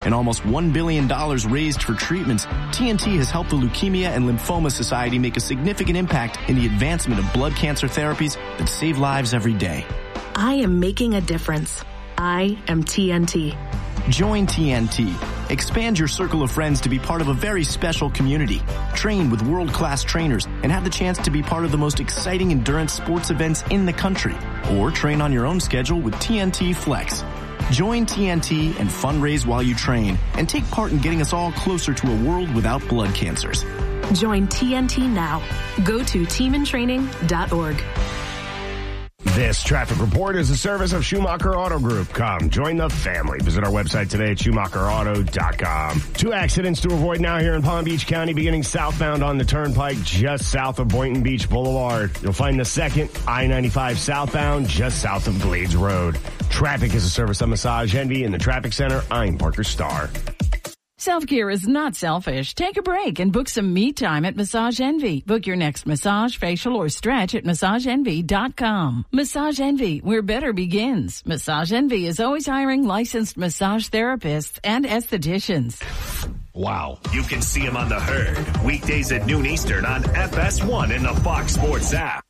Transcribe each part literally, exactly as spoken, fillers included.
and almost one billion dollars raised for treatments, T N T has helped the Leukemia and Lymphoma Society make a significant impact in the advancement of blood cancer therapies that save lives every day. I am making a difference. I am T N T. Join T N T. Expand your circle of friends to be part of a very special community. Train with world-class trainers and have the chance to be part of the most exciting endurance sports events in the country. Or train on your own schedule with T N T Flex. Join T N T and fundraise while you train and take part in getting us all closer to a world without blood cancers. Join T N T now. Go to team in training dot org. This traffic report is a service of Schumacher Auto Group. Come, join the family. Visit our website today at schumacher auto dot com. Two accidents to avoid now here in Palm Beach County, beginning southbound on the Turnpike just south of Boynton Beach Boulevard. You'll find the second, I ninety-five southbound, just south of Glades Road. Traffic is a service of Massage Envy in the Traffic Center. I'm Parker Starr. Self-care is not selfish. Take a break and book some me time at Massage Envy. Book your next massage, facial, or stretch at massage envy dot com. Massage Envy, where better begins. Massage Envy is always hiring licensed massage therapists and estheticians. Wow. You can see him on The Herd, weekdays at noon Eastern on F S one in the Fox Sports app.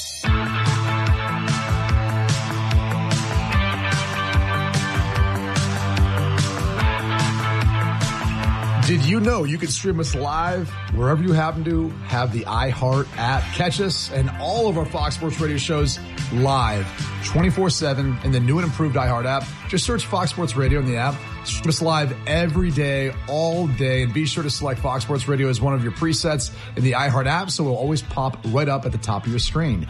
Did you know you can stream us live wherever you happen to have the iHeart app? Catch us and all of our Fox Sports Radio shows live twenty-four seven in the new and improved iHeart app. Just search Fox Sports Radio in the app. Stream us live every day, all day, and be sure to select Fox Sports Radio as one of your presets in the iHeart app so it will always pop right up at the top of your screen.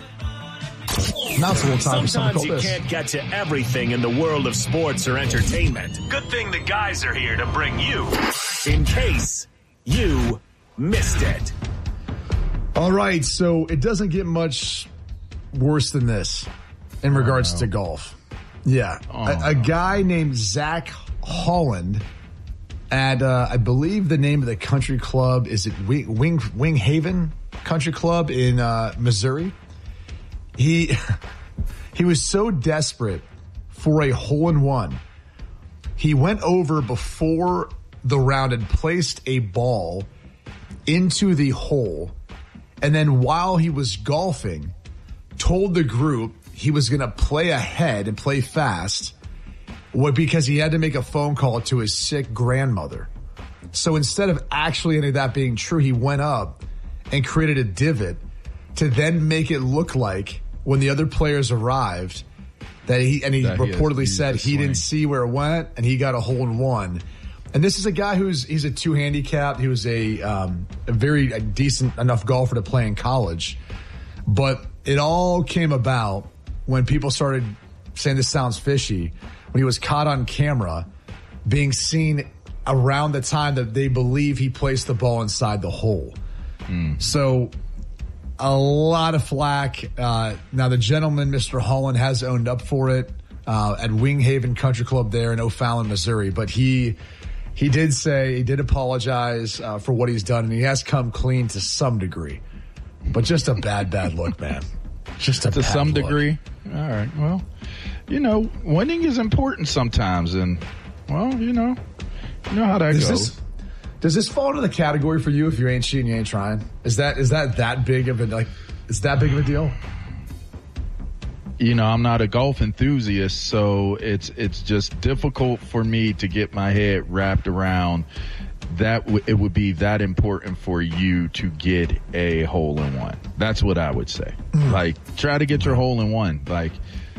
Now it's a little time for Sometimes you this. can't get to everything in the world of sports or entertainment. Good thing the guys are here to bring you, in case you missed it. All right, so it doesn't get much worse than this in regards oh, no. to golf. Yeah, oh, a, a guy named Zach Holland at, uh, I believe the name of the country club, is it Wing, Wing, Wing Haven Country Club in uh, Missouri? He he was so desperate for a hole-in-one. He went over before the round and placed a ball into the hole. And then while he was golfing, told the group he was going to play ahead and play fast because he had to make a phone call to his sick grandmother. So instead of actually any of that being true, he went up and created a divot to then make it look like when the other players arrived that he, and he that reportedly he said he didn't see where it went and he got a hole in one. And this is a guy who's, he's a two handicap. He was a, um, a very a decent enough golfer to play in college, but it all came about when people started saying this sounds fishy, when he was caught on camera being seen around the time that they believe he placed the ball inside the hole. Mm. So, a lot of flack. Uh, now, the gentleman, Mister Holland, has owned up for it uh, at Wing Haven Country Club there in O'Fallon, Missouri. But he he did say, he did apologize uh, for what he's done, and he has come clean to some degree. But just a bad, bad look, man. Just a to bad some look. degree. All right. Well, you know, winning is important sometimes, and well, you know, you know how that Is goes. This, Does this fall into the category for you if you ain't cheating, you ain't trying? Is that is that that big of a like? Is that big of a deal? You know, I'm not a golf enthusiast, so it's it's just difficult for me to get my head wrapped around that. W- it would be that important for you to get a hole in one. That's what I would say. Mm. Like, try to get your hole in one. Like,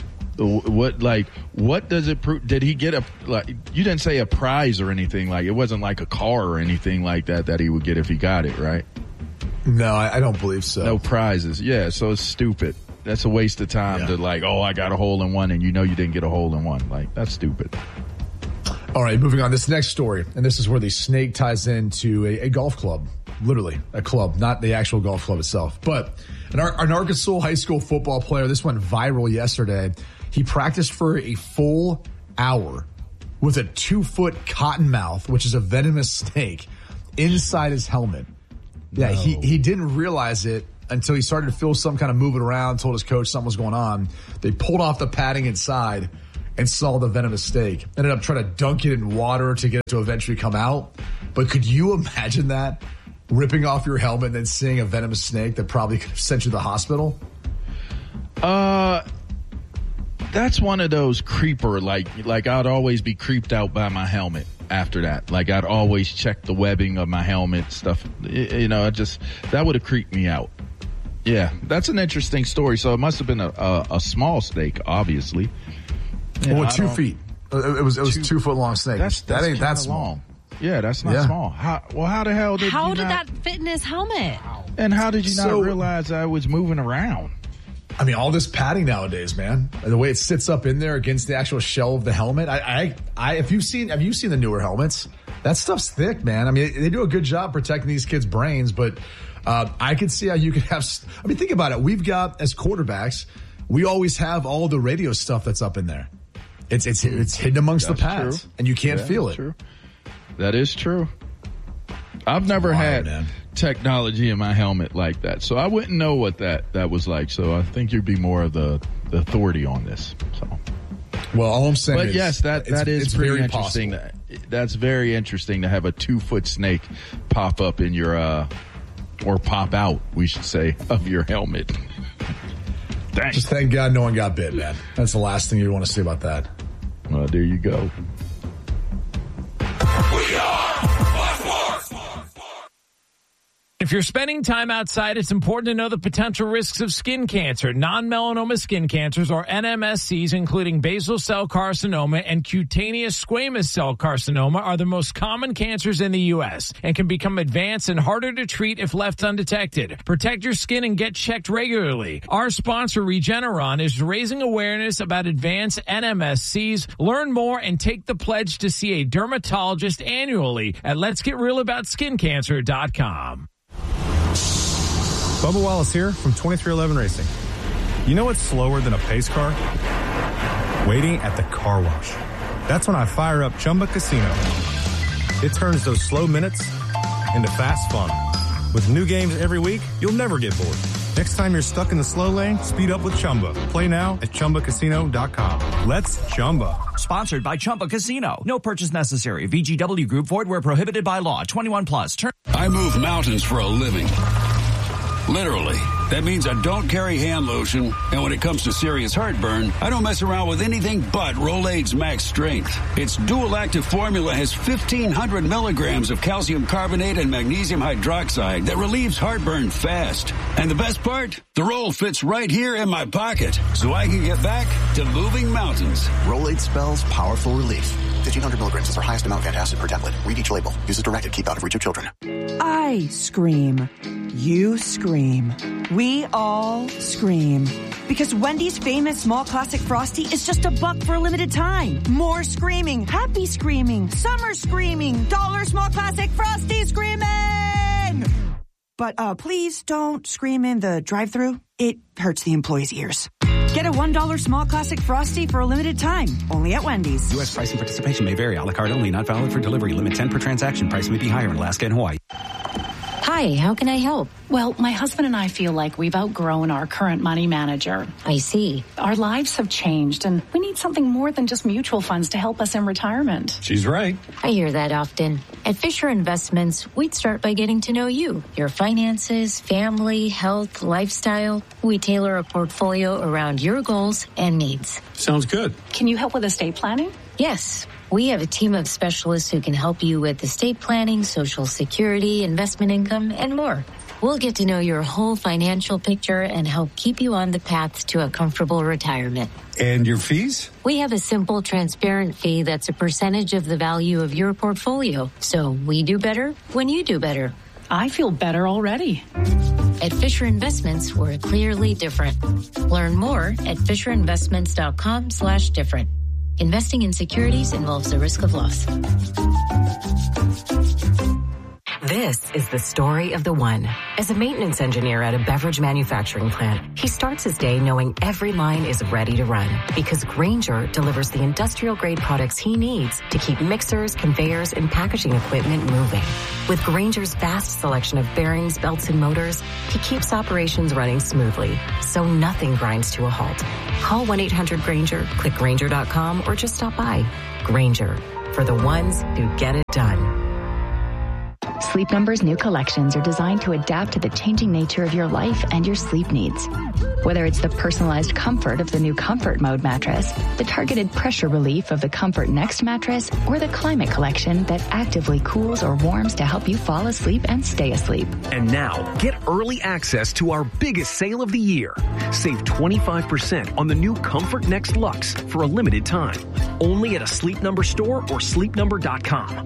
what like what does it prove? Did he get a like? You didn't say a prize or anything. Like, it wasn't like a car or anything like that that he would get if he got it, right? No, I, I don't believe so. No prizes. Yeah, so it's stupid. That's a waste of time yeah. to like, oh, I got a hole in one, and you know you didn't get a hole in one. Like, that's stupid. All right, moving on. This next story, and this is where the snake ties into a, a golf club, literally a club, not the actual golf club itself. But an, an Arkansas high school football player, this went viral yesterday. He practiced for a full hour with a two-foot cottonmouth, which is a venomous snake, inside his helmet. Yeah, no. he, he didn't realize it until he started to feel some kind of moving around, told his coach something was going on. They pulled off the padding inside, and saw the venomous snake. Ended up trying to dunk it in water to get it to eventually come out. But could you imagine that? Ripping off your helmet and then seeing a venomous snake that probably could have sent you to the hospital? Uh, that's one of those creeper, like, like I'd always be creeped out by my helmet after that. Like, I'd always check the webbing of my helmet, stuff. You know, I just, that would have creeped me out. Yeah, that's an interesting story. So it must have been a, a, a small snake, obviously. Yeah, well, two feet. It was, it was two, two foot long snake. That's, that's that ain't that long. small. Yeah, that's not yeah. small. How, well, how the hell did How you did not, that fit in his helmet? And how did you so, not realize I was moving around? I mean, all this padding nowadays, man. The way it sits up in there against the actual shell of the helmet. I, I, I if you've seen, have you seen the newer helmets? That stuff's thick, man. I mean, they do a good job protecting these kids' brains, but uh, I could see how you could have. I mean, think about it. We've got as quarterbacks, we always have all the radio stuff that's up in there. It's it's it's hidden amongst that's the pads, true. and you can't yeah, feel it. True. That is true. I've never Wow, had man. technology in my helmet like that, so I wouldn't know what that, that was like. So I think you'd be more of the, the authority on this. So, well, all I'm saying but is, yes, that that is it's pretty very interesting. possible. That's very interesting to have a two foot snake pop up in your uh, or pop out, we should say, of your helmet. Thanks. Just thank God no one got bit, man. That's the last thing you want to say about that. Well, there you go. We are If you're spending time outside, it's important to know the potential risks of skin cancer. Non-melanoma skin cancers, or N M S Cs, including basal cell carcinoma and cutaneous squamous cell carcinoma, are the most common cancers in the U S and can become advanced and harder to treat if left undetected. Protect your skin and get checked regularly. Our sponsor, Regeneron, is raising awareness about advanced N M S Cs. Learn more and take the pledge to see a dermatologist annually at lets get real about skin cancer dot com. Bubba Wallace here from twenty-three eleven Racing. You know what's slower than a pace car? Waiting at the car wash. That's when I fire up Chumba Casino. It turns those slow minutes into fast fun. With new games every week, you'll never get bored. Next time you're stuck in the slow lane, speed up with Chumba. Play now at Chumba Casino dot com. Let's Chumba. Sponsored by Chumba Casino. No purchase necessary. V G W Group. Void where prohibited by law. twenty-one plus. Turn- I move mountains for a living. Literally. That means I don't carry hand lotion, and when it comes to serious heartburn, I don't mess around with anything but Rolaids Max Strength. Its dual-active formula has fifteen hundred milligrams of calcium carbonate and magnesium hydroxide that relieves heartburn fast. And the best part? The roll fits right here in my pocket, so I can get back to moving mountains. Rolaids spells powerful relief. fifteen hundred milligrams is our highest amount of antacid per tablet. Read each label. Use as directed. Keep out of reach of children. I scream. You scream. We all scream. Because Wendy's famous small classic Frosty is just a buck for a limited time. More screaming. Happy screaming. Summer screaming. Dollar small classic Frosty screaming! But uh, please don't scream in the drive-thru. It hurts the employees' ears. Get a one dollar small classic Frosty for a limited time. Only at Wendy's. U S price and participation may vary. A la carte only. Not valid for delivery. Limit ten per transaction. Price may be higher in Alaska and Hawaii. Hi, how can I help? Well, my husband and I feel like we've outgrown our current money manager. I see. Our lives have changed, and we need something more than just mutual funds to help us in retirement. She's right. I hear that often. At Fisher Investments, we'd start by getting to know you, your finances, family, health, lifestyle. We tailor a portfolio around your goals and needs. Sounds good. Can you help with estate planning? Yes. We have a team of specialists who can help you with estate planning, Social Security, investment income, and more. We'll get to know your whole financial picture and help keep you on the path to a comfortable retirement. And your fees? We have a simple, transparent fee that's a percentage of the value of your portfolio. So we do better when you do better. I feel better already. At Fisher Investments, we're clearly different. Learn more at FisherInvestments.com slash different. Investing in securities involves the risk of loss. This is the story of the one. As a maintenance engineer at a beverage manufacturing plant, he starts his day knowing every line is ready to run because Grainger delivers the industrial-grade products he needs to keep mixers, conveyors, and packaging equipment moving. With Grainger's vast selection of bearings, belts, and motors, he keeps operations running smoothly, so nothing grinds to a halt. Call one eight hundred Grainger, click Grainger dot com, or just stop by. Grainger, for the ones who get it done. Sleep Number's new collections are designed to adapt to the changing nature of your life and your sleep needs. Whether it's the personalized comfort of the new Comfort Mode mattress, the targeted pressure relief of the Comfort Next mattress, or the Climate Collection that actively cools or warms to help you fall asleep and stay asleep. And now, get early access to our biggest sale of the year. Save twenty-five percent on the new Comfort Next Luxe for a limited time. Only at a Sleep Number store or sleep number dot com.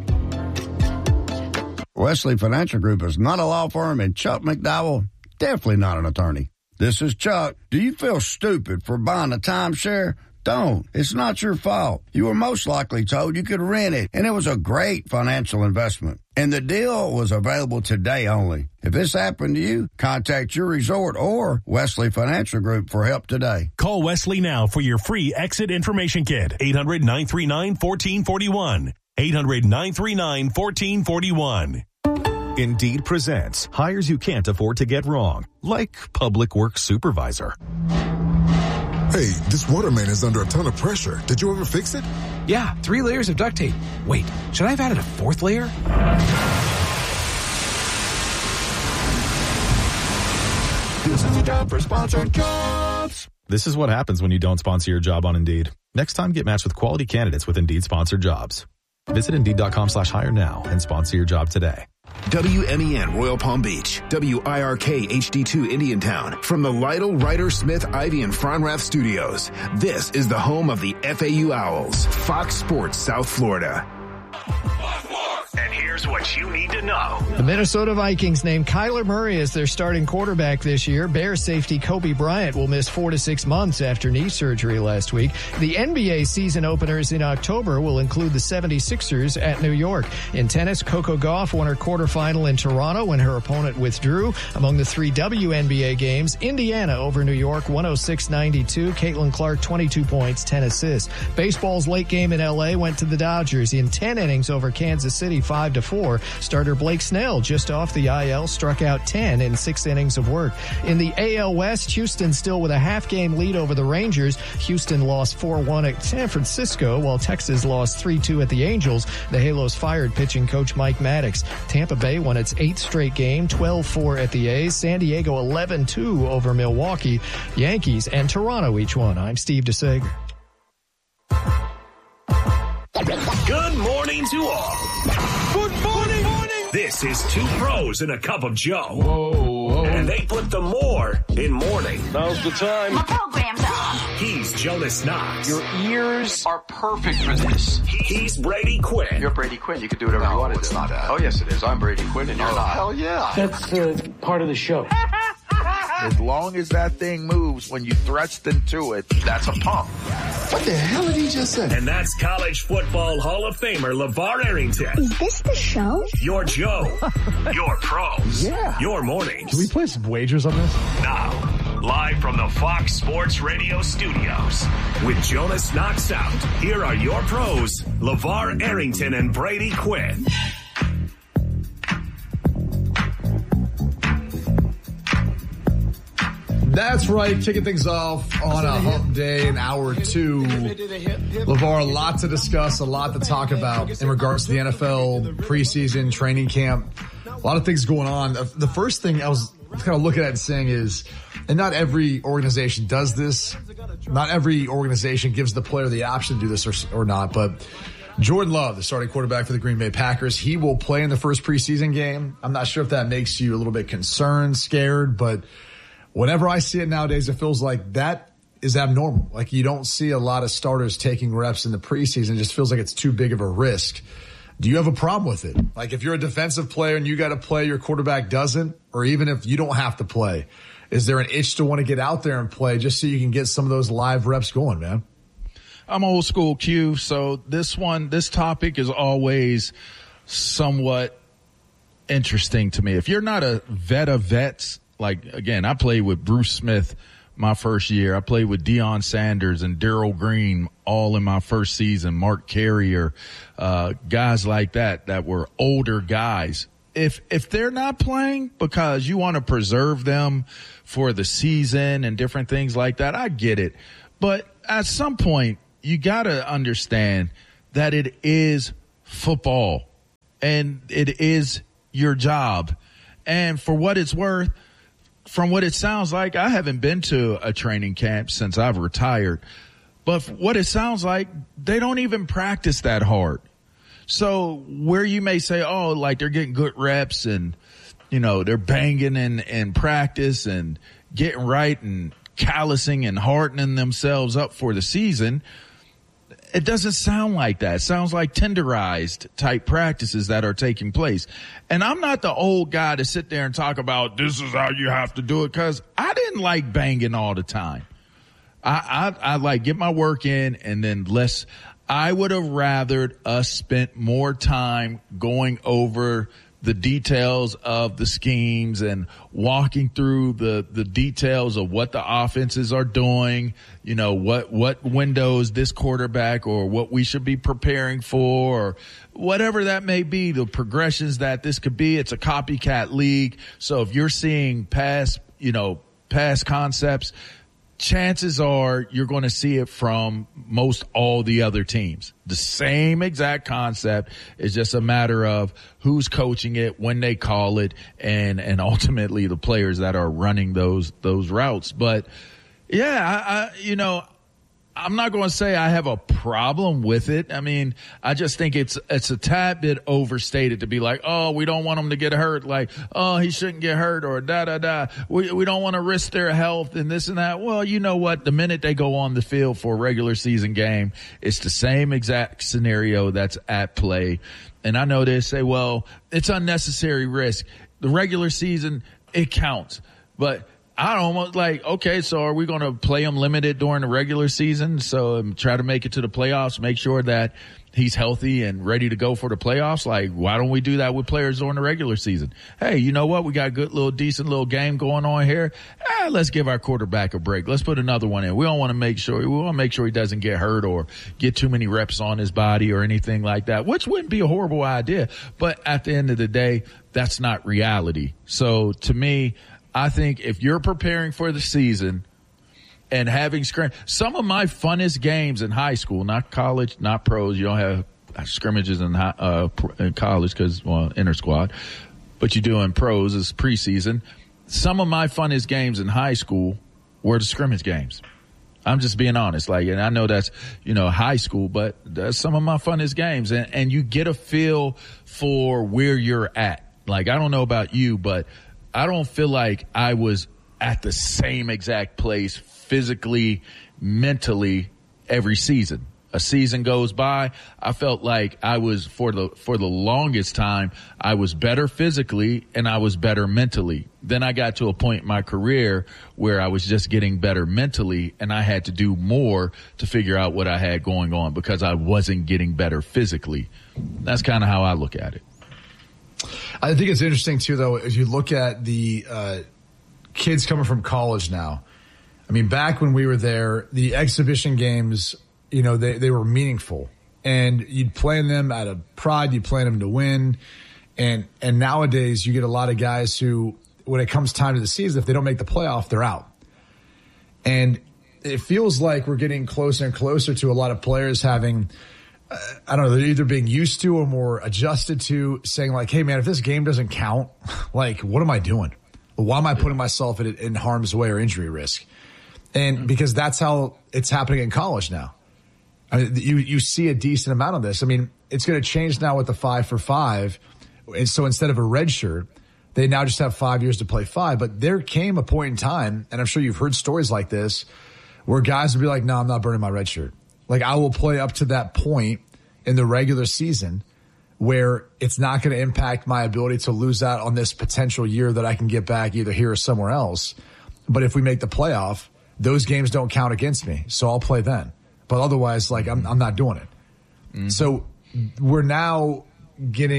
Wesley Financial Group is not a law firm, and Chuck McDowell, definitely not an attorney. This is Chuck. Do you feel stupid for buying a timeshare? Don't. It's not your fault. You were most likely told you could rent it, and it was a great financial investment. And the deal was available today only. If this happened to you, contact your resort or Wesley Financial Group for help today. Call Wesley now for your free exit information kit. eight hundred nine three nine one four four one. eight hundred nine three nine one four four one. Indeed presents hires you can't afford to get wrong, like public works supervisor. Hey, this water main is under a ton of pressure. Did you ever fix it? Yeah, three layers of duct tape. Wait, should I have added a fourth layer? This is a job for sponsored jobs. This is what happens when you don't sponsor your job on Indeed. Next time, get matched with quality candidates with Indeed sponsored jobs. Visit Indeed.com slash hire now and sponsor your job today. W M E N Royal Palm Beach, W I R K H D two Indiantown. From the Lytle, Ryder, Smith, Ivy, and Fronrath studios, this is the home of the F A U Owls, Fox Sports South Florida. And here's what you need to know. The Minnesota Vikings named Kyler Murray as their starting quarterback this year. Bears safety Kobe Bryant will miss four to six months after knee surgery last week. The N B A season openers in October will include the seventy-sixers at New York. In tennis, Coco Gauff won her quarterfinal in Toronto when her opponent withdrew. Among the three W N B A games, Indiana over New York one oh six ninety-two. Caitlin Clark twenty-two points, ten assists. Baseball's late game in L A went to the Dodgers in ten innings over Kansas City five to four. Starter Blake Snell, just off the I L, struck out ten in six innings of work. In the A L West, Houston still with a half-game lead over the Rangers. Houston lost four one at San Francisco, while Texas lost three two at the Angels. The Halos fired pitching coach Mike Maddox. Tampa Bay won its eighth straight game, twelve four at the A's. San Diego eleven two over Milwaukee. Yankees and Toronto each won. I'm Steve DeSager. Good morning to all. Good morning, morning. This is Two Pros and a Cup of Joe. Whoa, whoa. And they put the more in morning. Now's the time. My program's on. He's Jonas Knox. Your ears are perfect for this. He's Brady Quinn. You're Brady Quinn. You can do whatever no, you want to do. it's not that. Oh, yes, it is. I'm Brady Quinn, and you're oh, not. Hell yeah. That's uh, part of the show. As long as that thing moves when you thrust into it, that's a pump. What the hell did he just say? And that's College Football Hall of Famer LeVar Arrington. Is this the show? Your Joe. Your pros. Yeah. Your mornings. Can we play some wagers on this? Now, live from the Fox Sports Radio studios, with Jonas Knox out, here are your pros, LeVar Arrington and Brady Quinn. That's right, kicking things off on a hump day in hour two. LeVar, a lot to discuss, a lot to talk about in regards to the N F L preseason training camp. A lot of things going on. The first thing I was kind of looking at and saying is, and not every organization does this. Not every organization gives the player the option to do this or, or not, but Jordan Love, the starting quarterback for the Green Bay Packers, he will play in the first preseason game. I'm not sure if that makes you a little bit concerned, scared, but whenever I see it nowadays, it feels like that is abnormal. Like you don't see a lot of starters taking reps in the preseason. It just feels like it's too big of a risk. Do you have a problem with it? Like if you're a defensive player and you got to play, your quarterback doesn't, or even if you don't have to play, is there an itch to want to get out there and play just so you can get some of those live reps going, man? I'm old school Q. So this one, this topic is always somewhat interesting to me. If you're not a vet of vets, like, again, I played with Bruce Smith my first year. I played with Deion Sanders and Darryl Green all in my first season, Mark Carrier, uh, guys like that, that were older guys. If, if they're not playing because you want to preserve them for the season and different things like that, I get it. But at some point, you got to understand that it is football and it is your job. And for what it's worth, from what it sounds like, I haven't been to a training camp since I've retired. But what it sounds like, they don't even practice that hard. So where you may say, oh, like they're getting good reps and, you know, they're banging in, in practice and getting right and callousing and hardening themselves up for the season, it doesn't sound like that. It sounds like tenderized type practices that are taking place. And I'm not the old guy to sit there and talk about this is how you have to do it, because I didn't like banging all the time. I, I, I like get my work in and then less. I would have rathered us spent more time going over the details of the schemes and walking through the, the details of what the offenses are doing, you know, what, what windows this quarterback or what we should be preparing for or whatever that may be, the progressions that this could be. It's a copycat league. So if you're seeing past, you know, past concepts, chances are you're going to see it from most all the other teams. The same exact concept. It's just a matter of who's coaching it, when they call it, and and ultimately the players that are running those those routes. But yeah, I, I you know, I'm not going to say I have a problem with it. I mean, I just think it's it's a tad bit overstated to be like, oh, we don't want them to get hurt. Like, oh, he shouldn't get hurt or da, da, da. We, we don't want to risk their health and this and that. Well, you know what? The minute they go on the field for a regular season game, it's the same exact scenario that's at play. And I know they say, well, it's unnecessary risk. The regular season, it counts. But I almost like, okay, so are we going to play him limited during the regular season? So um, try to make it to the playoffs, make sure that he's healthy and ready to go for the playoffs. Like, why don't we do that with players during the regular season? Hey, you know what? We got a good little decent little game going on here. Ah, let's give our quarterback a break. Let's put another one in. We don't want to make sure, we want to make sure he doesn't get hurt or get too many reps on his body or anything like that, which wouldn't be a horrible idea. But at the end of the day, that's not reality. So to me, I think if you're preparing for the season and having scrim, some of my funnest games in high school, not college, not pros, you don't have scrimmages in, high, uh, in college because, well, inter squad, but you do in pros as preseason. Some of my funnest games in high school were the scrimmage games. I'm just being honest. Like, and I know that's, you know, high school, but that's some of my funnest games. And, and you get a feel for where you're at. Like, I don't know about you, but I don't feel like I was at the same exact place physically, mentally every season. A season goes by, I felt like I was for the for the longest time, I was better physically and I was better mentally. Then I got to a point in my career where I was just getting better mentally and I had to do more to figure out what I had going on because I wasn't getting better physically. That's kind of how I look at it. I think it's interesting, too, though, if you look at the uh, kids coming from college now. I mean, back when we were there, the exhibition games, you know, they, they were meaningful. And you'd play in them out of pride. You'd play them to win. And and nowadays, you get a lot of guys who, when it comes time to the season, if they don't make the playoff, they're out. And it feels like we're getting closer and closer to a lot of players having – I don't know, they're either being used to or more adjusted to saying like, hey man, if this game doesn't count, like what am I doing? Why am I putting myself in, in harm's way or injury risk? And because that's how it's happening in college now. I mean, you, you see a decent amount of this. I mean, it's going to change now with the five for five. And so instead of a red shirt, they now just have five years to play five. But there came a point in time, and I'm sure you've heard stories like this, where guys would be like, no, I'm not burning my red shirt. Like, I will play up to that point in the regular season where it's not going to impact my ability to lose out on this potential year that I can get back either here or somewhere else. But if we make the playoff, those games don't count against me, so I'll play then. But otherwise, like, I'm, I'm not doing it. Mm-hmm. So we're now getting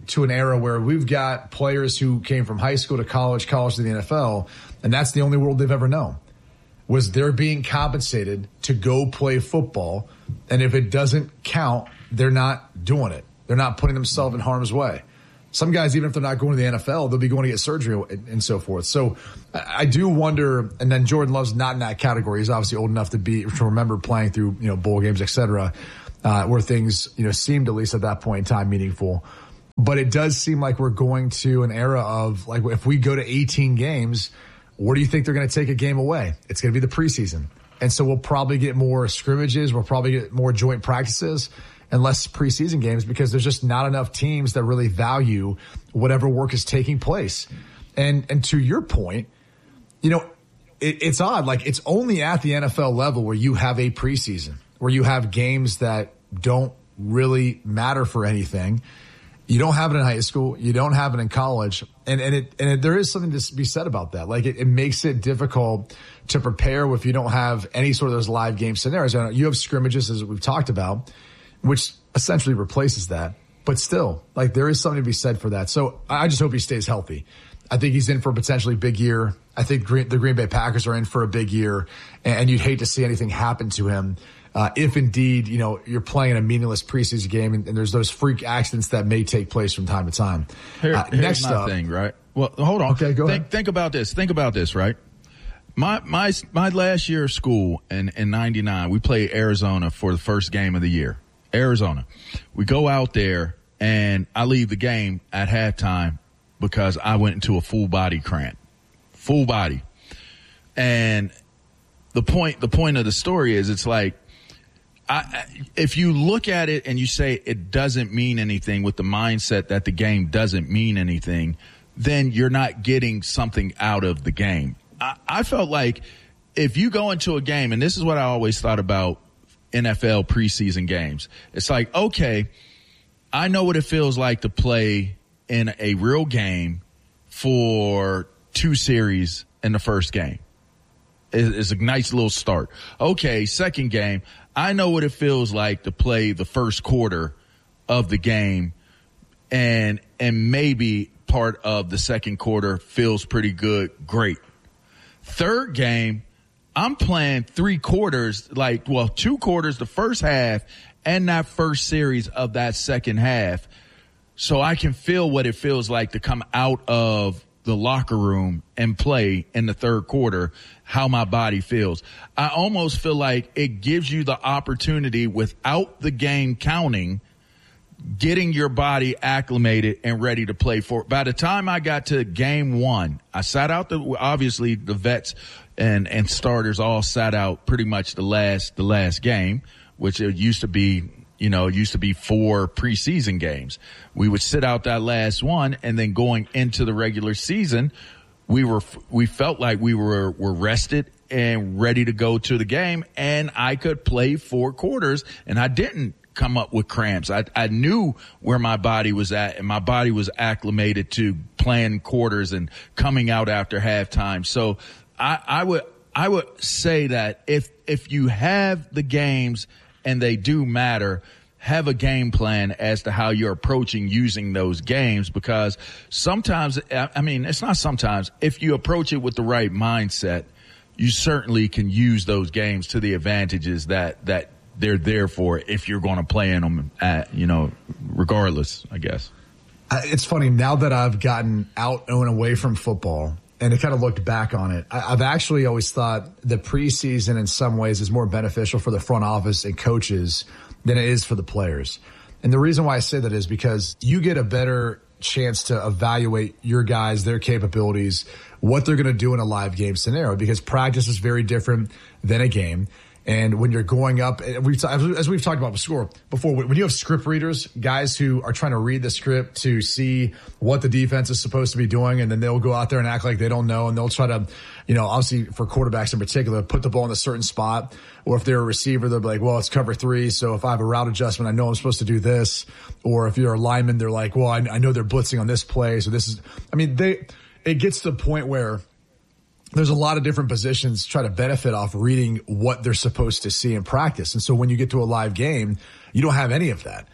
to an era where we've got players who came from high school to college, college to the N F L, and that's the only world they've ever known. Was they're being compensated to go play football, and if it doesn't count, they're not doing it. They're not putting themselves in harm's way. Some guys, even if they're not going to the N F L, they'll be going to get surgery and, and so forth. So I do wonder, and then Jordan Love's not in that category. He's obviously old enough to be to remember playing through, you know, bowl games, et cetera, uh, where things, you know, seemed, at least at that point in time, meaningful. But it does seem like we're going to an era of, like, if we go to eighteen games, where do you think they're going to take a game away? It's going to be the preseason. And so we'll probably get more scrimmages. We'll probably get more joint practices and less preseason games because there's just not enough teams that really value whatever work is taking place. And and to your point, you know, it, it's odd. Like, it's only at the N F L level where you have a preseason, where you have games that don't really matter for anything. You don't have it in high school. You don't have it in college. And, and it, and it, there is something to be said about that. Like, it, it makes it difficult to prepare if you don't have any sort of those live game scenarios. You have scrimmages, as we've talked about, which essentially replaces that. But still, like, there is something to be said for that. So I just hope he stays healthy. I think he's in for a potentially big year. I think Green, the Green Bay Packers are in for a big year, and, and you'd hate to see anything happen to him. Uh, if indeed, you know, you're playing in a meaningless preseason game and, and there's those freak accidents that may take place from time to time. Here, uh, here's next my up, thing, right? Well, hold on. Okay, go think, ahead. Think about this. Think about this, right? My, my, my last year of school in, in ninety-nine, we played Arizona for the first game of the year. Arizona. We go out there and I leave the game at halftime because I went into a full body cramp. Full body. And the point, the point of the story is, it's like, I, if you look at it and you say it doesn't mean anything with the mindset that the game doesn't mean anything, then you're not getting something out of the game. I, I felt like if you go into a game, and this is what I always thought about N F L preseason games, it's like, okay, I know what it feels like to play in a real game for two series in the first game. It's a nice little start. Okay, second game, I know what it feels like to play the first quarter of the game, and and maybe part of the second quarter feels pretty good. Great. Third game, I'm playing three quarters, like, well, two quarters, the first half, and that first series of that second half, so I can feel what it feels like to come out of the locker room and play in the third quarter, how my body feels. I almost feel like it gives you the opportunity, without the game counting, getting your body acclimated and ready to play for. By the time I got to game one, I sat out the, obviously the vets and, and starters all sat out pretty much the last, the last game, which it used to be, you know, it used to be four preseason games. We would sit out that last one, and then going into the regular season, we were, we felt like we were, were rested and ready to go to the game, and I could play four quarters, and I didn't come up with cramps. I, I knew where my body was at, and my body was acclimated to playing quarters and coming out after halftime. So I, I would, I would say that if, if you have the games and they do matter, have a game plan as to how you're approaching using those games, because sometimes, I mean, it's not sometimes, if you approach it with the right mindset, you certainly can use those games to the advantages that, that they're there for, if you're going to play in them at, you know, regardless, I guess. It's funny, now that I've gotten out and away from football and I kind of looked back on it, I've actually always thought the preseason in some ways is more beneficial for the front office and coaches than it is for the players. And the reason why I say that is because you get a better chance to evaluate your guys, their capabilities, what they're going to do in a live game scenario, because practice is very different than a game. And when you're going up, we've, as we've talked about before, before, when you have script readers, guys who are trying to read the script to see what the defense is supposed to be doing, and then they'll go out there and act like they don't know, and they'll try to, you know, obviously for quarterbacks in particular, put the ball in a certain spot. Or if they're a receiver, they'll be like, well, it's cover three, so if I have a route adjustment, I know I'm supposed to do this. Or if you're a lineman, they're like, well, I, I know they're blitzing on this play, so this is, I mean, they, it gets to the point where there's a lot of different positions try to benefit off reading what they're supposed to see in practice. And so when you get to a live game, you don't have any of that.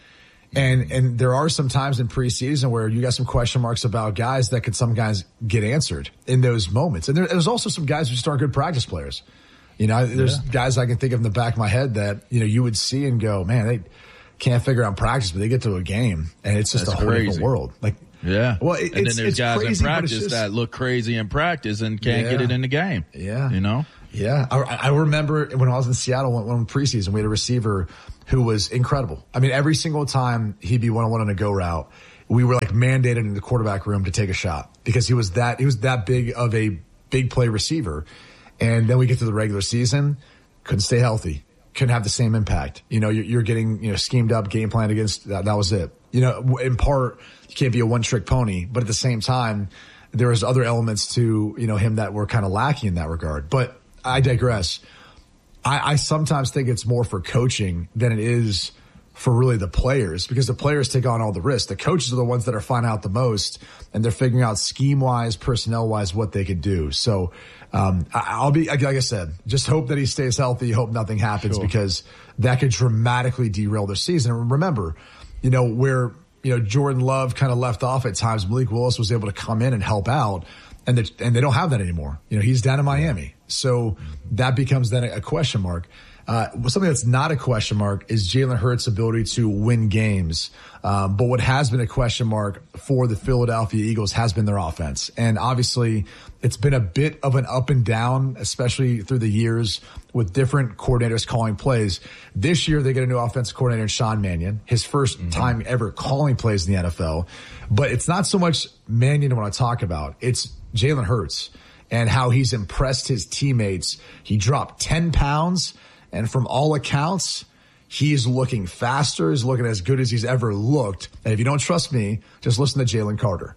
And and there are some times in preseason where you got some question marks about guys that could some guys get answered in those moments. And there, there's also some guys who just aren't good practice players. You know, there's yeah. guys I can think of in the back of my head that, you know, you would see and go, man, they can't figure out practice, but they get to a game and it's just That's a whole crazy. different world. Like, yeah. Well, it, and it's, then there's it's guys crazy, in practice just, that look crazy in practice and can't yeah. get it in the game. Yeah. You know? Yeah. I, I remember when I was in Seattle, when, when preseason, we had a receiver who was incredible. I mean, every single time he'd be one-on-one on a go route, we were like mandated in the quarterback room to take a shot because he was that, he was that big of a big play receiver. And then we get to the regular season, couldn't stay healthy, couldn't have the same impact. You know, you're, you're getting, you know, schemed up, game plan against, that, that was it. You know, in part, you can't be a one-trick pony, but at the same time, there was other elements to, you know, him that were kind of lacking in that regard. But I digress. I, I sometimes think it's more for coaching than it is for really the players, because the players take on all the risks. The coaches are the ones that are finding out the most, and they're figuring out scheme-wise, personnel-wise, what they could do. So um, I, I'll be, like I said, just hope that he stays healthy, hope nothing happens, sure. because that could dramatically derail their season. And remember, you know, where, you know, Jordan Love kind of left off at times, Malik Willis was able to come in and help out, and they, and they don't have that anymore. You know, he's down in Miami. So that becomes then a question mark. Uh, something that's not a question mark is Jalen Hurts' ability to win games. Um, but what has been a question mark for the Philadelphia Eagles has been their offense. And obviously it's been a bit of an up and down, especially through the years with different coordinators calling plays. This year they get a new offensive coordinator in Sean Mannion, his first mm-hmm. time ever calling plays in the N F L. But it's not so much Mannion I want to talk about. It's Jalen Hurts and how he's impressed his teammates. He dropped ten pounds. And from all accounts, he's looking faster. He's looking as good as he's ever looked. And if you don't trust me, just listen to Jalen Carter.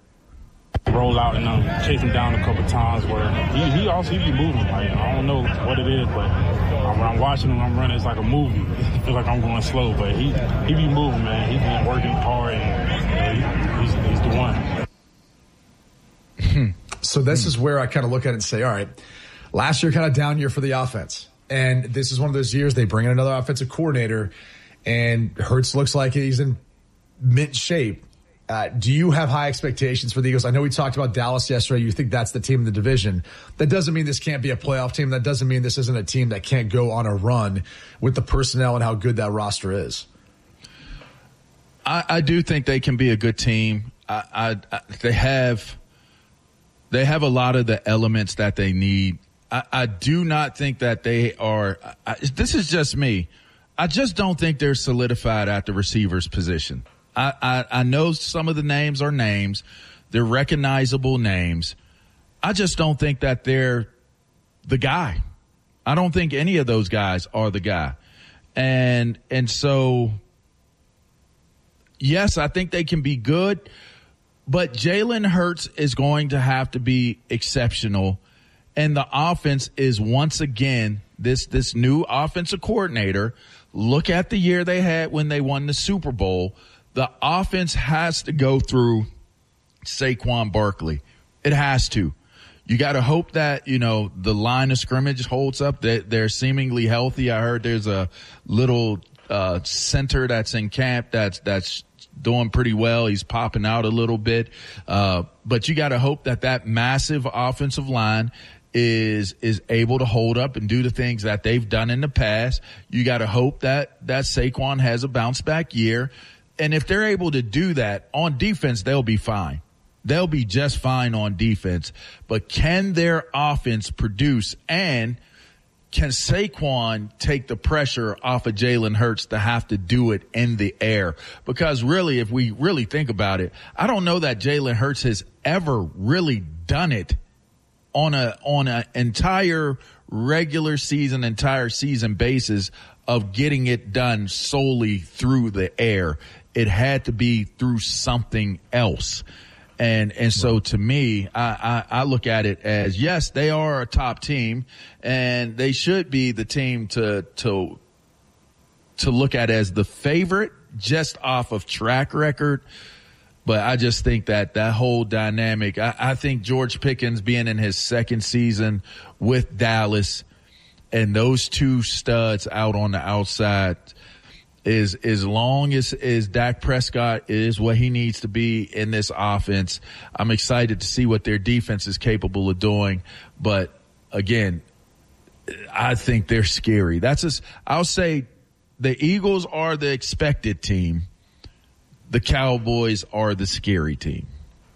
Roll out and um, chase him down a couple times where he, he also he be moving. Like, I don't know what it is, but when I'm watching him, I'm running. It's like a movie. I feel like I'm going slow, but he he be moving, man. He's been working hard, and you know, he, he's, he's the one. So this is where I kind of look at it and say, all right, last year kind of down year for the offense. And this is one of those years they bring in another offensive coordinator, and Hurts looks like he's in mint shape. Uh, do you have high expectations for the Eagles? I know we talked about Dallas yesterday. You think that's the team in the division. That doesn't mean this can't be a playoff team. That doesn't mean this isn't a team that can't go on a run with the personnel and how good that roster is. I, I do think they can be a good team. I, I, I, they have they have a lot of the elements that they need. I, I do not think that they are I, – this is just me. I just don't think they're solidified at the receiver's position. I, I, I know some of the names are names. They're recognizable names. I just don't think that they're the guy. I don't think any of those guys are the guy. And and so, yes, I think they can be good, but Jalen Hurts is going to have to be exceptional. And the offense is once again, this, this new offensive coordinator, look at the year they had when they won the Super Bowl. The offense has to go through Saquon Barkley. It has to. You got to hope that, you know, the line of scrimmage holds up, that they're seemingly healthy. I heard there's a little uh, center that's in camp that's, that's doing pretty well. He's popping out a little bit. Uh, but you got to hope that that massive offensive line is is able to hold up and do the things that they've done in the past. You got to hope that that Saquon has a bounce back year. And if they're able to do that on defense, they'll be fine. They'll be just fine on defense. But can their offense produce, and can Saquon take the pressure off of Jalen Hurts to have to do it in the air? Because really, if we really think about it, I don't know that Jalen Hurts has ever really done it on a on an entire regular season, entire season basis of getting it done solely through the air. It had to be through something else. And and so to me, I, I, I look at it as, yes, they are a top team, and they should be the team to to to look at as the favorite just off of track record. But I just think that that whole dynamic, I, I think George Pickens being in his second season with Dallas and those two studs out on the outside, is as long as, as Dak Prescott is what he needs to be in this offense, I'm excited to see what their defense is capable of doing. But again, I think they're scary. That's just, I'll say the Eagles are the expected team. The Cowboys are the scary team.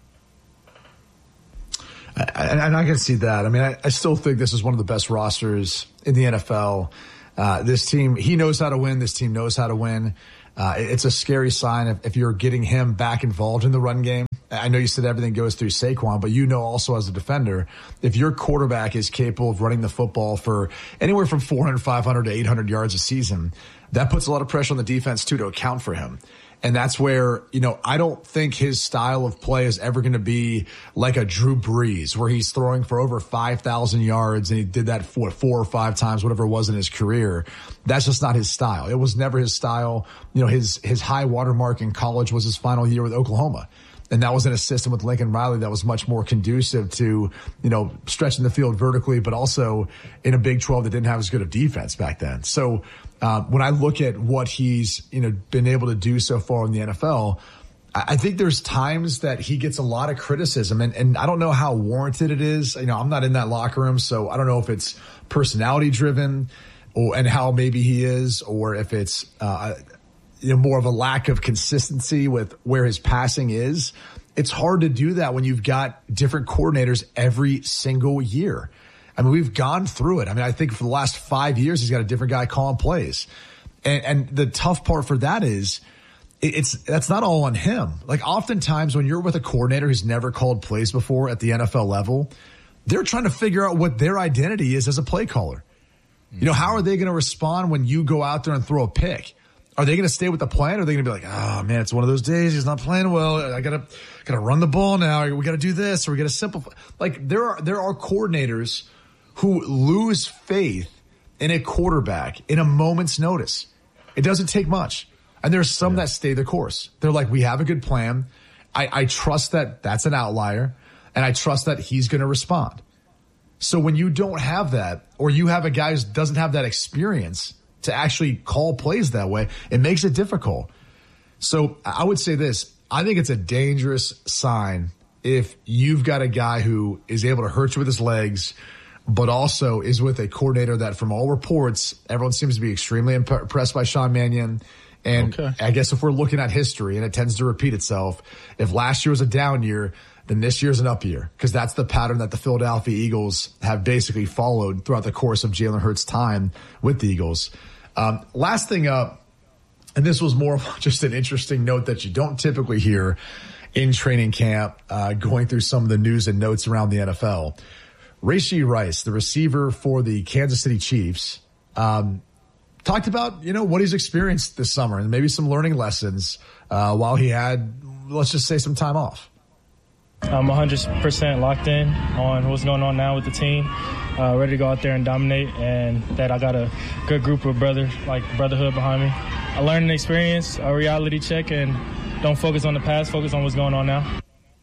And I, I can see that. I mean, I, I still think this is one of the best rosters in the N F L. Uh, this team, he knows how to win. This team knows how to win. Uh, it's a scary sign if, if you're getting him back involved in the run game. I know you said everything goes through Saquon, but you know also as a defender, if your quarterback is capable of running the football for anywhere from four hundred, five hundred to eight hundred yards a season, that puts a lot of pressure on the defense too to account for him. And that's where, you know, I don't think his style of play is ever going to be like a Drew Brees where he's throwing for over five thousand yards and he did that for four or five times, whatever it was in his career. That's just not his style. It was never his style. You know, his, his high watermark in college was his final year with Oklahoma. And that was in a system with Lincoln Riley that was much more conducive to, you know, stretching the field vertically, but also in a Big twelve that didn't have as good of defense back then. So, uh, when I look at what he's, you know, been able to do so far in the N F L, I think there's times that he gets a lot of criticism, and, and I don't know how warranted it is. You know, I'm not in that locker room, so I don't know if it's personality driven or, and how maybe he is, or if it's, uh, you know, more of a lack of consistency with where his passing is. It's hard to do that when you've got different coordinators every single year. I mean, we've gone through it. I mean, I think for the last five years, he's got a different guy calling plays. And, and the tough part for that is it, it's, that's not all on him. Like oftentimes when you're with a coordinator who's never called plays before at the N F L level, they're trying to figure out what their identity is as a play caller. You know, how are they going to respond when you go out there and throw a pick? Are they going to stay with the plan, or are they going to be like, oh man, it's one of those days. He's not playing well. I gotta, gotta run the ball now. We got to do this, or we got to simplify. Like there are, there are coordinators who lose faith in a quarterback in a moment's notice. It doesn't take much. And there's some yeah. that stay the course. They're like, we have a good plan. I, I trust that that's an outlier, and I trust that he's going to respond. So when you don't have that, or you have a guy who doesn't have that experience to actually call plays that way, it makes it difficult. So I would say this. I think it's a dangerous sign if you've got a guy who is able to hurt you with his legs, but also is with a coordinator that, from all reports, everyone seems to be extremely impressed by Sean Mannion. And okay. I guess if we're looking at history, and it tends to repeat itself, if last year was a down year, then this year's an up year, because that's the pattern that the Philadelphia Eagles have basically followed throughout the course of Jalen Hurts' time with the Eagles. Um, last thing up, and this was more of just an interesting note that you don't typically hear in training camp, uh, going through some of the news and notes around the N F L. Rashee Rice, the receiver for the Kansas City Chiefs, um, talked about, you know, what he's experienced this summer and maybe some learning lessons uh, while he had, let's just say, some time off. I'm one hundred percent locked in on what's going on now with the team, uh, ready to go out there and dominate, and that I got a good group of brothers, like brotherhood behind me. I learned an experience, a reality check, and don't focus on the past, focus on what's going on now.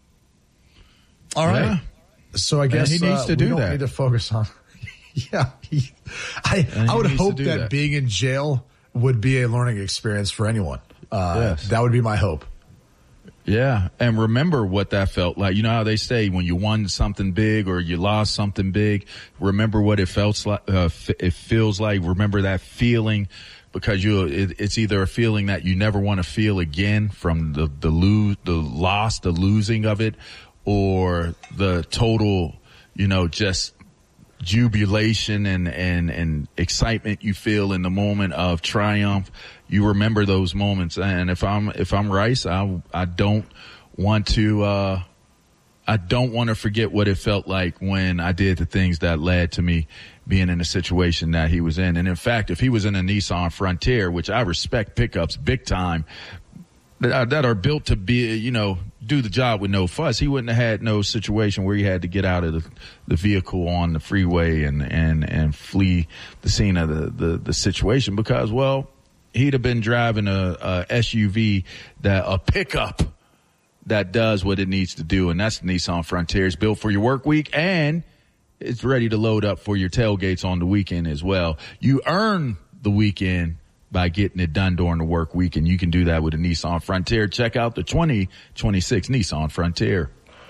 All right. Yeah. So I guess and he needs uh, to do we don't that. need to focus on. yeah. He, I, I would hope that, that being in jail would be a learning experience for anyone. Uh, yes. That would be my hope. Yeah, and remember what that felt like. You know how they say when you won something big or you lost something big, remember what it felt like. Uh, it feels like. Remember that feeling, because you it, it's either a feeling that you never want to feel again from the the lose, the loss, the losing of it, or the total, you know, just jubilation and and and excitement you feel in the moment of triumph. You remember those moments, and if I'm if I'm Rice, I I don't want to uh, I don't want to forget what it felt like when I did the things that led to me being in the situation that he was in. And in fact, if he was in a Nissan Frontier, which I respect pickups big time, that, that are built to be, you know, do the job with no fuss, he wouldn't have had no situation where he had to get out of the, the vehicle on the freeway and and and flee the scene of the the, the situation, because, well, he'd have been driving a, a S U V, that a pickup that does what it needs to do, and that's the Nissan Frontier. It's built for your work week, and it's ready to load up for your tailgates on the weekend as well. You earn the weekend by getting it done during the work week, and you can do that with a Nissan Frontier. Check out the twenty twenty-six Nissan Frontier.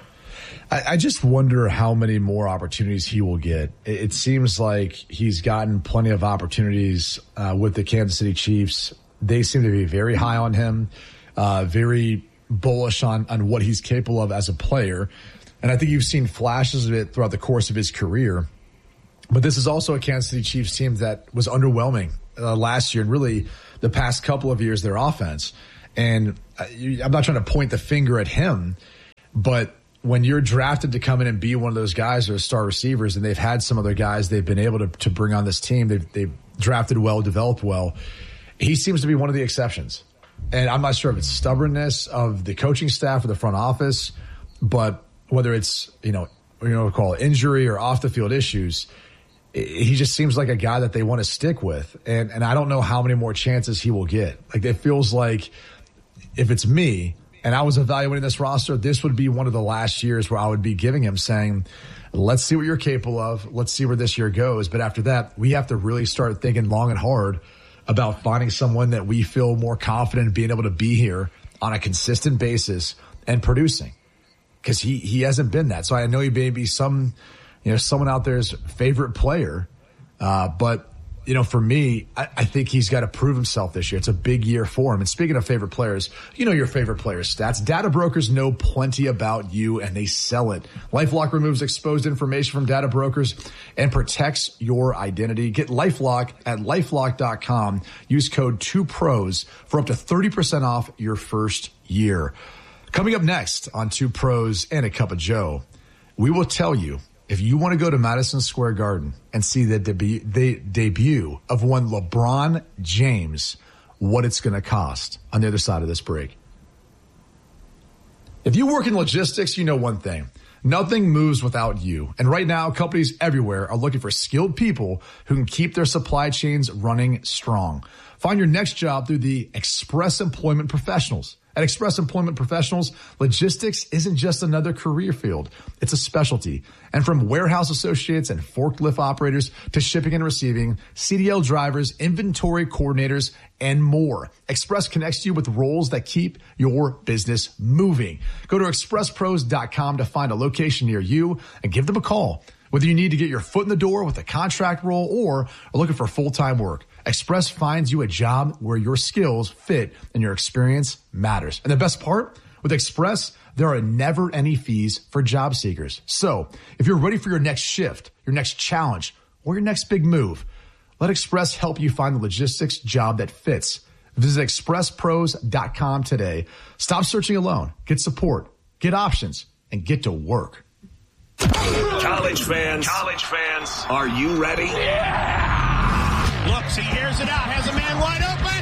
I, I just wonder how many more opportunities he will get. It, it seems like he's gotten plenty of opportunities uh, with the Kansas City Chiefs. They seem to be very high on him, uh, very bullish on, on what he's capable of as a player. And I think you've seen flashes of it throughout the course of his career. But this is also a Kansas City Chiefs team that was underwhelming uh, last year and really the past couple of years, their offense. And uh, you, I'm not trying to point the finger at him, but when you're drafted to come in and be one of those guys or star receivers, and they've had some other guys they've been able to, to bring on this team, they've, they've drafted well, developed well, he seems to be one of the exceptions. And I'm not sure if it's stubbornness of the coaching staff or the front office, but whether it's, you know, you know, call it injury or off the field issues, he just seems like a guy that they want to stick with. And, and I don't know how many more chances he will get. Like, it feels like if it's me and I was evaluating this roster, this would be one of the last years where I would be giving him saying, let's see what you're capable of. Let's see where this year goes. But after that, we have to really start thinking long and hard about finding someone that we feel more confident in being able to be here on a consistent basis and producing. Because he, he hasn't been that. So I know he may be some, you know, someone out there's favorite player. Uh, but, you know, for me, I, I think he's got to prove himself this year. It's a big year for him. And speaking of favorite players, you know your favorite players' stats. Data brokers know plenty about you, and they sell it. LifeLock removes exposed information from data brokers and protects your identity. Get LifeLock at LifeLock dot com. Use code two pros for up to thirty percent off your first year. Coming up next on Two Pros and a Cup of Joe, we will tell you if you want to go to Madison Square Garden and see the, debu- the debut of one LeBron James, what it's going to cost on the other side of this break. If you work in logistics, you know one thing. Nothing moves without you. And right now, companies everywhere are looking for skilled people who can keep their supply chains running strong. Find your next job through the Express Employment Professionals. At Express Employment Professionals, logistics isn't just another career field. It's a specialty. And from warehouse associates and forklift operators to shipping and receiving, C D L drivers, inventory coordinators, and more, Express connects you with roles that keep your business moving. Go to express pros dot com to find a location near you and give them a call. Whether you need to get your foot in the door with a contract role or are looking for full-time work, Express finds you a job where your skills fit and your experience matters. And the best part, with Express, there are never any fees for job seekers. So if you're ready for your next shift, your next challenge, or your next big move, let Express help you find the logistics job that fits. Visit express pros dot com today. Stop searching alone. Get support, get options, and get to work. College fans, college fans, are you ready? Yeah! Looks, he airs it out, has a man wide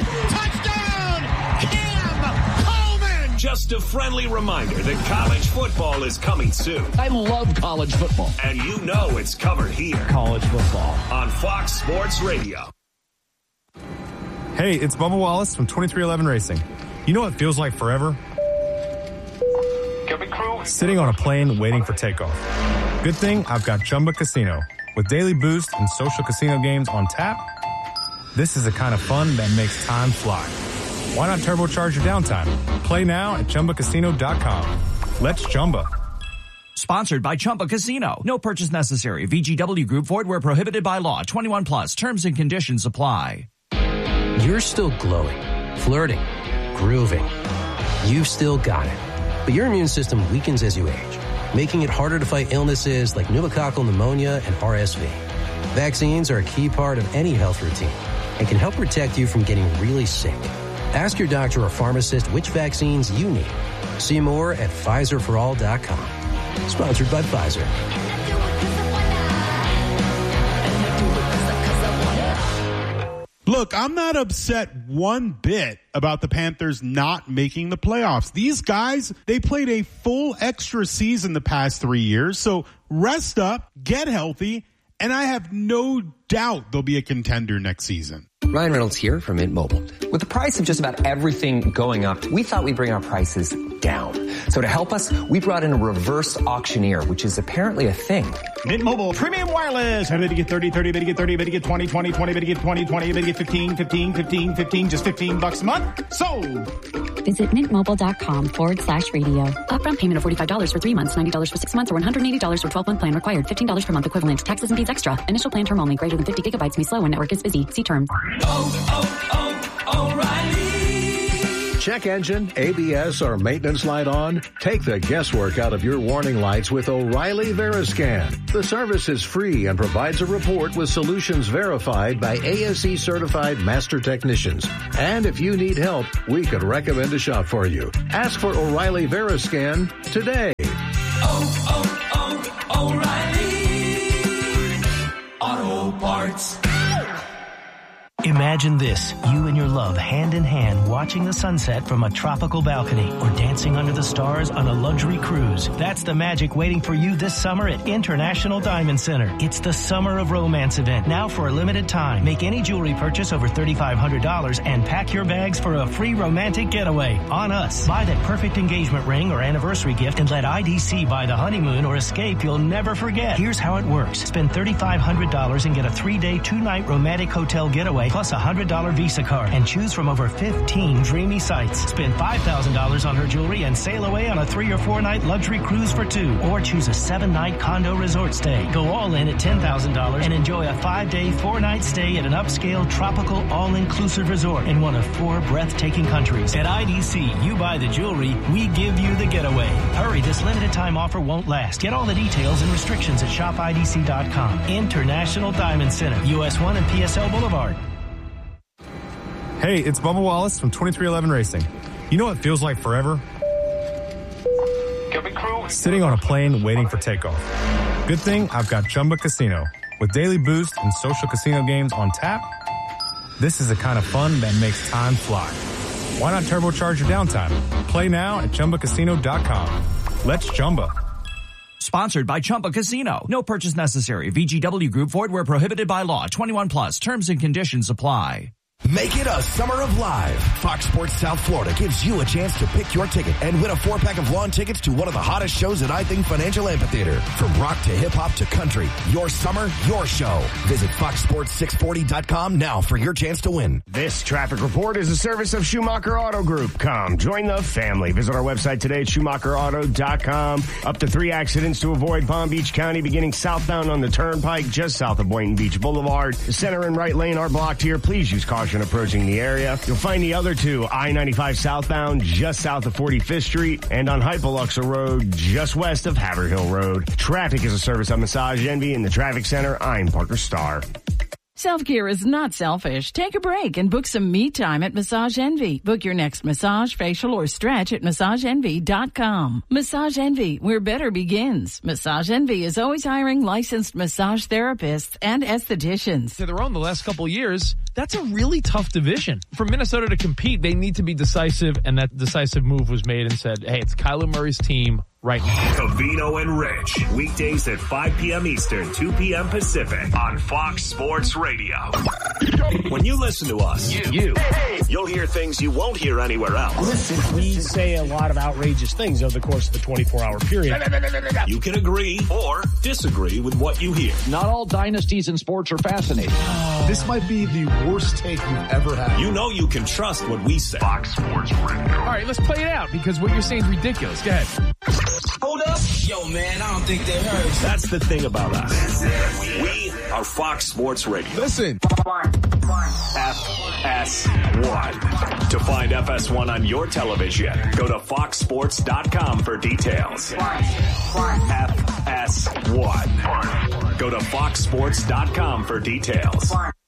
open. Touchdown! Cam Coleman! Just a friendly reminder that college football is coming soon. I love college football. And you know it's covered here. College football. On Fox Sports Radio. Hey, it's Bubba Wallace from twenty-three eleven Racing. You know what feels like forever? Sitting on a plane waiting for takeoff. Good thing I've got Chumba Casino. With daily boost and social casino games on tap, this is the kind of fun that makes time fly. Why not turbocharge your downtime? Play now at chumba casino dot com. Let's Chumba. Sponsored by Chumba Casino. No purchase necessary. V G W Group. Void where prohibited by law. twenty-one plus. Terms and conditions apply. You're still glowing, flirting, grooving. You've still got it. But your immune system weakens as you age, making it harder to fight illnesses like pneumococcal pneumonia and R S V. Vaccines are a key part of any health routine and can help protect you from getting really sick. Ask your doctor or pharmacist which vaccines you need. See more at Pfizer for all dot com. Sponsored by Pfizer. Look, I'm not upset one bit about the Panthers not making the playoffs. These guys, they played a full extra season the past three years. So rest up, get healthy, and I have no doubt they'll be a contender next season. Ryan Reynolds here from Mint Mobile. With the price of just about everything going up, we thought we'd bring our prices down. So to help us, we brought in a reverse auctioneer, which is apparently a thing. Mint Mobile Premium Wireless. How to get thirty, thirty, better get thirty, better get twenty, twenty, twenty, better get twenty, twenty, better get fifteen, fifteen, fifteen, fifteen, just fifteen bucks a month? Sold! Visit mintmobile.com forward slash radio. Upfront payment of forty-five dollars for three months, ninety dollars for six months, or one hundred eighty dollars for twelve-month plan required. fifteen dollars per month equivalent. Taxes and fees extra. Initial plan term only. Greater than fifty gigabytes may slow when network is busy. See terms. Oh, oh, oh, O'Reilly. Check engine, A B S, or maintenance light on? Take the guesswork out of your warning lights with O'Reilly Veriscan. The service is free and provides a report with solutions verified by A S E certified master technicians. And if you need help, we could recommend a shop for you. Ask for O'Reilly Veriscan today. Oh, oh, oh, O'Reilly Auto Parts. Imagine this, you and your love hand in hand watching the sunset from a tropical balcony or dancing under the stars on a luxury cruise. That's the magic waiting for you this summer at International Diamond Center. It's the Summer of Romance event, now for a limited time. Make any jewelry purchase over three thousand five hundred dollars and pack your bags for a free romantic getaway on us. Buy that perfect engagement ring or anniversary gift and let I D C buy the honeymoon or escape you'll never forget. Here's how it works. Spend three thousand five hundred dollars and get a three-day, two-night romantic hotel getaway plus a one hundred dollars Visa card and choose from over fifteen dreamy sites. Spend five thousand dollars on her jewelry and sail away on a three or four night luxury cruise for two. Or choose a seven night condo resort stay. Go all in at ten thousand dollars and enjoy a five day, four night stay at an upscale tropical all-inclusive resort in one of four breathtaking countries. At I D C, you buy the jewelry, we give you the getaway. Hurry, this limited time offer won't last. Get all the details and restrictions at shop I D C dot com. International Diamond Center, U S one and P S L Boulevard. Hey, it's Bubba Wallace from twenty-three eleven Racing. You know what feels like forever? Sitting on a plane waiting for takeoff. Good thing I've got Chumba Casino. With daily boost and social casino games on tap, this is the kind of fun that makes time fly. Why not turbocharge your downtime? Play now at Chumba Casino dot com. Let's Chumba. Sponsored by Chumba Casino. No purchase necessary. V G W Group. Void where prohibited by law. twenty-one plus. Terms and conditions apply. Make it a summer of live. Fox Sports South Florida gives you a chance to pick your ticket and win a four-pack of lawn tickets to one of the hottest shows at I Think Financial Amphitheater. From rock to hip-hop to country, your summer, your show. Visit fox sports six forty dot com now for your chance to win. This traffic report is a service of Schumacher Auto Group. Come, join the family. Visit our website today at schumacher auto dot com. Up to three accidents to avoid Palm Beach County, beginning southbound on the Turnpike, just south of Boynton Beach Boulevard. The center and right lane are blocked here. Please use caution approaching the area. You'll find the other two, I ninety-five southbound, just south of forty-fifth Street, and on Hypoluxo Road, just west of Haverhill Road. Traffic is a service of Massage Envy in the Traffic Center. I'm Parker Starr. Self-care is not selfish. Take a break and book some me time at Massage Envy. Book your next massage, facial, or stretch at massage envy dot com. Massage Envy, where better begins. Massage Envy is always hiring licensed massage therapists and estheticians. To their own the last couple of years, that's a really tough division. For Minnesota to compete, they need to be decisive, and that decisive move was made and said, hey, it's Kyler Murray's team right now. Covino and Rich, weekdays at five p.m. Eastern, two p.m. Pacific on Fox Sports Radio. When you listen to us, you, you you'll hear things you won't hear anywhere else. Listen, we say a lot of outrageous things over the course of the twenty-four hour period. You can agree or disagree with what you hear. Not all dynasties in sports are fascinating. This might be the worst take you've ever had. You know you can trust what we say. Fox Sports Radio. All right, let's play it out because what you're saying is ridiculous. Go ahead. Hold up. Yo, man, I don't think that hurts. That's the thing about us. We are Fox Sports Radio. Listen. F S one. To find F S one on your television, go to fox sports dot com for details. F S one. Go to fox sports dot com for details.